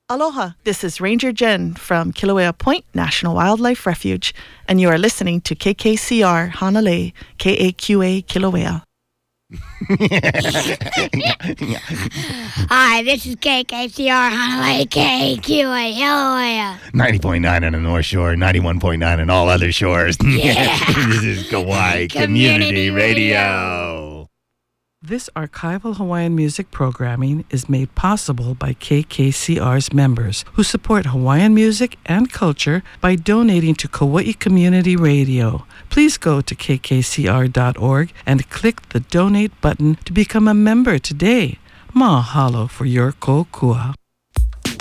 Aloha, this is Ranger Jen from Kilauea Point National Wildlife Refuge, and you are listening to KKCR Hanalei, KAQA Kilauea. Hi, this is KKCR Hanalei, KAQA Kilauea. 90.9 on the North Shore, 91.9 on all other shores. Yeah. This is Kauai Community Radio. This archival Hawaiian music programming is made possible by KKCR's members who support Hawaiian music and culture by donating to Kauai Community Radio. Please go to kkcr.org and click the donate button to become a member today. Mahalo for your kokua.